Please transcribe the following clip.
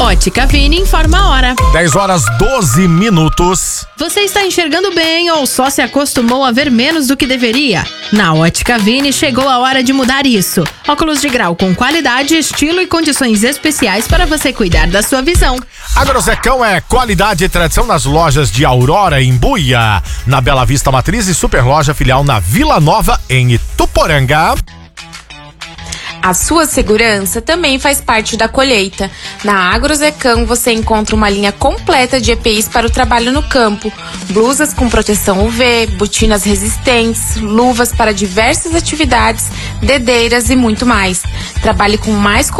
Ótica Vini informa a hora. 10h12. Você está enxergando bem ou só se acostumou a ver menos do que deveria? Na Ótica Vini chegou a hora de mudar isso. Óculos de grau com qualidade, estilo e condições especiais para você cuidar da sua visão. Agrozecão é qualidade e tradição nas lojas de Aurora, em Buia, na Bela Vista Matriz e Super Loja filial na Vila Nova, em Ituporanga. A sua segurança também faz parte da colheita. Na Agrozecão você encontra uma linha completa de EPIs para o trabalho no campo. Blusas com proteção UV, botinas resistentes, luvas para diversas atividades, dedeiras e muito mais. Trabalhe com mais